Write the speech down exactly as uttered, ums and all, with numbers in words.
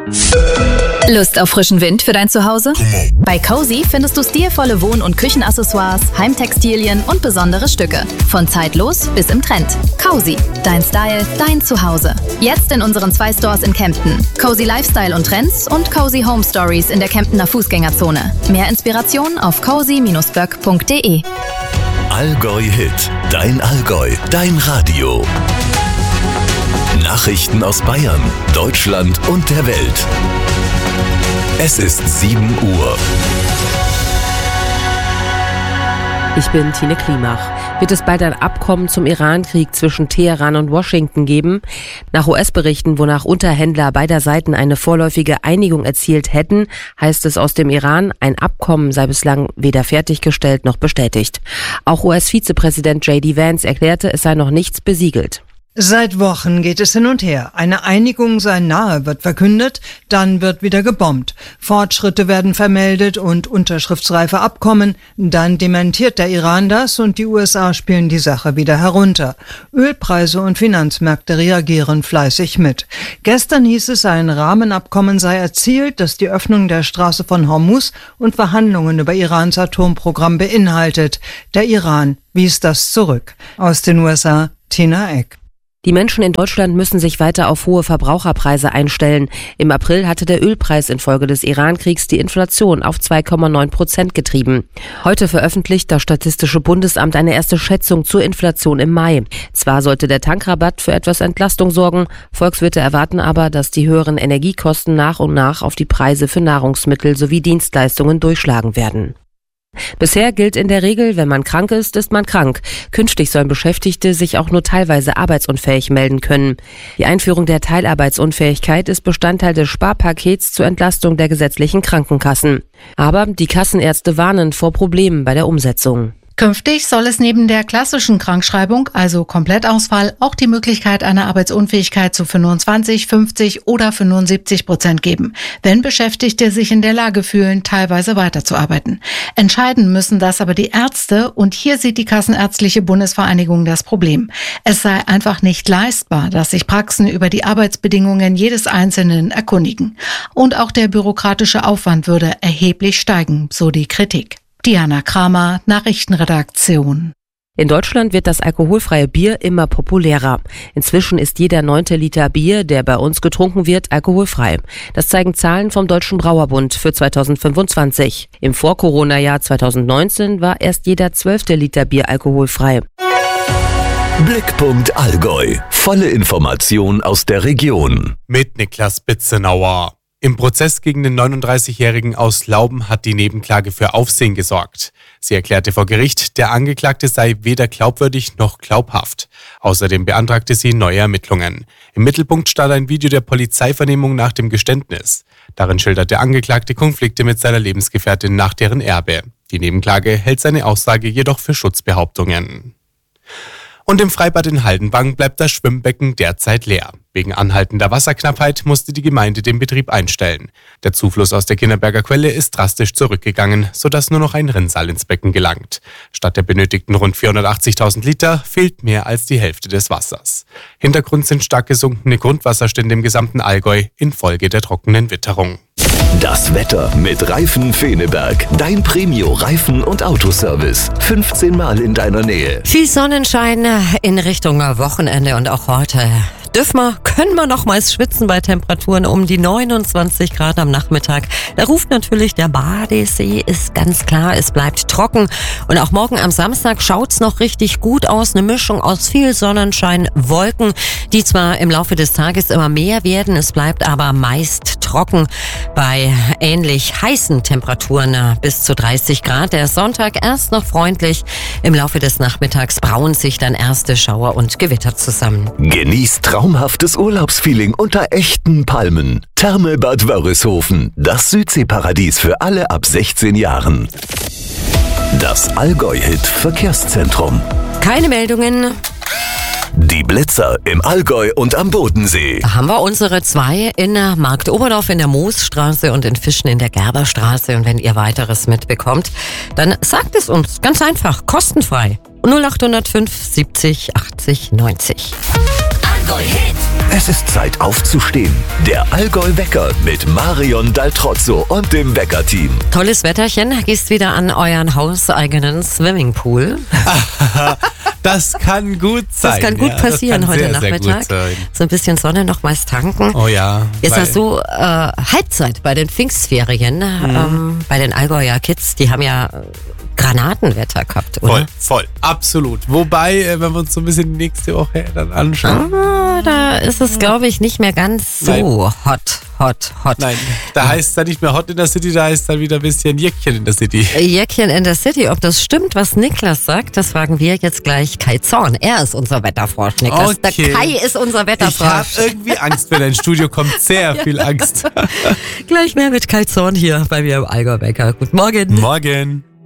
Lust auf frischen Wind für dein Zuhause? Bei Cozy findest du stilvolle Wohn- und Küchenaccessoires, Heimtextilien und besondere Stücke. Von zeitlos bis im Trend. Cozy, dein Style, dein Zuhause. Jetzt in unseren zwei Stores in Kempten. Cozy Lifestyle und Trends und Cozy Home Stories in der Kemptener Fußgängerzone. Mehr Inspiration auf cozy Bindestrich böck Punkt de. Allgäu Hit, dein Allgäu, dein Radio. Nachrichten aus Bayern, Deutschland und der Welt. Es ist sieben Uhr. Ich bin Tine Klimach. Wird es bald ein Abkommen zum Iran-Krieg zwischen Teheran und Washington geben? Nach U S-Berichten, wonach Unterhändler beider Seiten eine vorläufige Einigung erzielt hätten, heißt es aus dem Iran, ein Abkommen sei bislang weder fertiggestellt noch bestätigt. Auch U S-Vizepräsident J D Vance erklärte, es sei noch nichts besiegelt. Seit Wochen geht es hin und her. Eine Einigung sei nahe, wird verkündet, dann wird wieder gebombt. Fortschritte werden vermeldet und unterschriftsreife Abkommen, dann dementiert der Iran das und die U S A spielen die Sache wieder herunter. Ölpreise und Finanzmärkte reagieren fleißig mit. Gestern hieß es, ein Rahmenabkommen sei erzielt, das die Öffnung der Straße von Hormuz und Verhandlungen über Irans Atomprogramm beinhaltet. Der Iran wies das zurück. Aus den U S A, Tina Eck. Die Menschen in Deutschland müssen sich weiter auf hohe Verbraucherpreise einstellen. Im April hatte der Ölpreis infolge des Iran-Kriegs die Inflation auf zwei Komma neun Prozent getrieben. Heute veröffentlicht das Statistische Bundesamt eine erste Schätzung zur Inflation im Mai. Zwar sollte der Tankrabatt für etwas Entlastung sorgen, Volkswirte erwarten aber, dass die höheren Energiekosten nach und nach auf die Preise für Nahrungsmittel sowie Dienstleistungen durchschlagen werden. Bisher gilt in der Regel, wenn man krank ist, ist man krank. Künftig sollen Beschäftigte sich auch nur teilweise arbeitsunfähig melden können. Die Einführung der Teilarbeitsunfähigkeit ist Bestandteil des Sparpakets zur Entlastung der gesetzlichen Krankenkassen. Aber die Kassenärzte warnen vor Problemen bei der Umsetzung. Künftig soll es neben der klassischen Krankschreibung, also Komplettausfall, auch die Möglichkeit einer Arbeitsunfähigkeit zu fünfundzwanzig, fünfzig oder fünfundsiebzig Prozent geben, wenn Beschäftigte sich in der Lage fühlen, teilweise weiterzuarbeiten. Entscheiden müssen das aber die Ärzte und hier sieht die Kassenärztliche Bundesvereinigung das Problem. Es sei einfach nicht leistbar, dass sich Praxen über die Arbeitsbedingungen jedes Einzelnen erkundigen. Und auch der bürokratische Aufwand würde erheblich steigen, so die Kritik. Diana Kramer, Nachrichtenredaktion. In Deutschland wird das alkoholfreie Bier immer populärer. Inzwischen ist jeder neunte Liter Bier, der bei uns getrunken wird, alkoholfrei. Das zeigen Zahlen vom Deutschen Brauerbund für zweitausendfünfundzwanzig. Im Vor-Corona-Jahr zweitausendneunzehn war erst jeder zwölfte Liter Bier alkoholfrei. Blickpunkt Allgäu. Volle Information aus der Region. Mit Niklas Bitzenauer. Im Prozess gegen den neununddreißigjährigen aus Lauben hat die Nebenklage für Aufsehen gesorgt. Sie erklärte vor Gericht, der Angeklagte sei weder glaubwürdig noch glaubhaft. Außerdem beantragte sie neue Ermittlungen. Im Mittelpunkt stand ein Video der Polizeivernehmung nach dem Geständnis. Darin schildert der Angeklagte Konflikte mit seiner Lebensgefährtin nach deren Erbe. Die Nebenklage hält seine Aussage jedoch für Schutzbehauptungen. Und im Freibad in Haldenwang bleibt das Schwimmbecken derzeit leer. Wegen anhaltender Wasserknappheit musste die Gemeinde den Betrieb einstellen. Der Zufluss aus der Kinnerberger Quelle ist drastisch zurückgegangen, sodass nur noch ein Rinnsal ins Becken gelangt. Statt der benötigten rund vierhundertachtzigtausend Liter fehlt mehr als die Hälfte des Wassers. Hintergrund sind stark gesunkene Grundwasserstände im gesamten Allgäu infolge der trockenen Witterung. Das Wetter mit Reifen Feneberg. Dein Premio-Reifen- und Autoservice. fünfzehn Mal in deiner Nähe. Viel Sonnenschein in Richtung Wochenende und auch heute dürfen wir, können wir nochmals schwitzen bei Temperaturen um die neunundzwanzig Grad am Nachmittag. Da ruft natürlich der Badesee, ist ganz klar, es bleibt trocken. Und auch morgen am Samstag schaut's noch richtig gut aus. Eine Mischung aus viel Sonnenschein, Wolken, die zwar im Laufe des Tages immer mehr werden, es bleibt aber meist trocken bei ähnlich heißen Temperaturen bis zu dreißig Grad. Der Sonntag erst noch freundlich. Im Laufe des Nachmittags brauen sich dann erste Schauer und Gewitter zusammen. Genießt traumhaftes Urlaubsfeeling unter echten Palmen. Thermelbad Wörishofen, das Südseeparadies für alle ab sechzehn Jahren. Das Allgäu-Hit Verkehrszentrum. Keine Meldungen. Die Blitzer im Allgäu und am Bodensee. Da haben wir unsere zwei in der Markt Oberdorf in der Moosstraße und in Fischen in der Gerberstraße. Und wenn ihr weiteres mitbekommt, dann sagt es uns ganz einfach, kostenfrei. null acht null fünf siebzig achtzig neunzig. Allgäu-Hit. Es ist Zeit aufzustehen. Der Allgäu-Wecker mit Marion Daltrozzo und dem Wecker-Team. Tolles Wetterchen, gehst wieder an euren hauseigenen Swimmingpool. Das kann gut sein. Das kann gut ja, passieren kann heute sehr, Nachmittag. Sehr gut sein. So ein bisschen Sonne nochmals tanken. Oh ja. Ist weil- das so äh, Halbzeit bei den Pfingstferien, Mhm. ähm, bei den Allgäuer Kids, die haben ja äh, Granatenwetter gehabt, oder? Voll, voll, absolut. Wobei, äh, wenn wir uns so ein bisschen die nächste Woche dann anschauen. Ah, da ist es, glaube ich, nicht mehr ganz so Nein. hot, hot, hot. Nein, da heißt es dann nicht mehr Hot in der City, da heißt es dann wieder ein bisschen Jäckchen in der City. Jäckchen in der City, ob das stimmt, was Niklas sagt, das fragen wir jetzt gleich Kai Zorn. Er ist unser Wetterfrosch, Niklas. Okay. Der Kai ist unser Ich habe Wetterfrosch. irgendwie Angst, wenn er ins Studio kommt. Sehr viel Angst. Gleich mehr mit Kai Zorn hier bei mir im Allgäu-Wecker. Guten Morgen. Morgen.